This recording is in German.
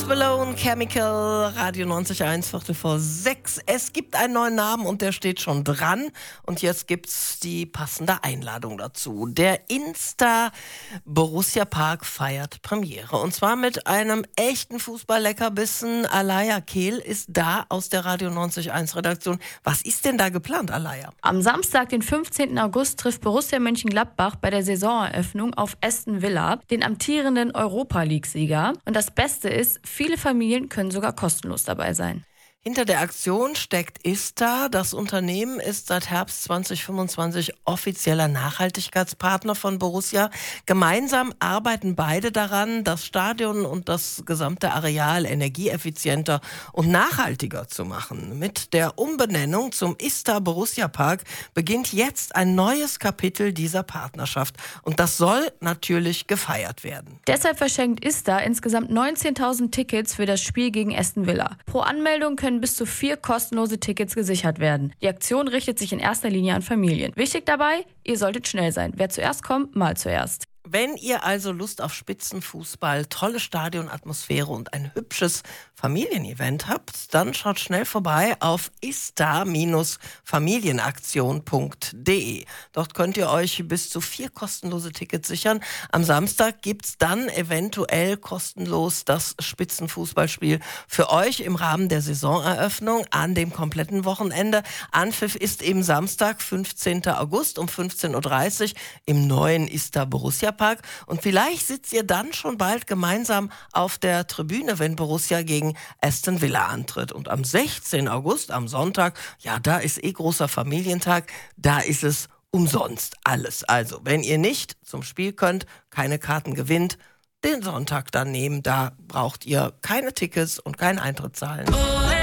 Malone, Chemical, Radio 90.1, Viertel vor 6. Es gibt einen neuen Namen und der steht schon dran. Und jetzt gibt's die passende Einladung dazu. Der Insta Borussia Park feiert Premiere. Und zwar mit einem echten Fußball-Leckerbissen. Alaya Kehl ist da aus der Radio 90.1 Redaktion. Was ist denn da geplant, Alaya? Am Samstag, den 15. August, trifft Borussia Mönchengladbach bei der Saisoneröffnung auf Aston Villa, den amtierenden Europa-League-Sieger. Und das Beste ist, viele Familien können sogar kostenlos dabei sein. Hinter der Aktion steckt ISTA. Das Unternehmen ist seit Herbst 2025 offizieller Nachhaltigkeitspartner von Borussia. Gemeinsam arbeiten beide daran, das Stadion und das gesamte Areal energieeffizienter und nachhaltiger zu machen. Mit der Umbenennung zum ISTA Borussia Park beginnt jetzt ein neues Kapitel dieser Partnerschaft. Und das soll natürlich gefeiert werden. Deshalb verschenkt ISTA insgesamt 19.000 Tickets für das Spiel gegen Aston Villa. Pro Anmeldung können bis zu 4 kostenlose Tickets gesichert werden. Die Aktion richtet sich in erster Linie an Familien. Wichtig dabei, ihr solltet schnell sein. Wer zuerst kommt, mal zuerst. Wenn ihr also Lust auf Spitzenfußball, tolle Stadionatmosphäre und ein hübsches Familienevent habt, dann schaut schnell vorbei auf ista-familienaktion.de. Dort könnt ihr euch bis zu 4 kostenlose Tickets sichern. Am Samstag gibt's dann eventuell kostenlos das Spitzenfußballspiel für euch im Rahmen der Saisoneröffnung an dem kompletten Wochenende. Anpfiff ist eben Samstag, 15. August um 15.30 Uhr im neuen ISTA Borussia Park. Und vielleicht sitzt ihr dann schon bald gemeinsam auf der Tribüne, wenn Borussia gegen Aston Villa antritt. Und am 16. August, am Sonntag, ja, da ist großer Familientag, da ist es umsonst alles. Also, wenn ihr nicht zum Spiel könnt, keine Karten gewinnt, den Sonntag dann nehmen, da braucht ihr keine Tickets und keinen Eintritt zahlen.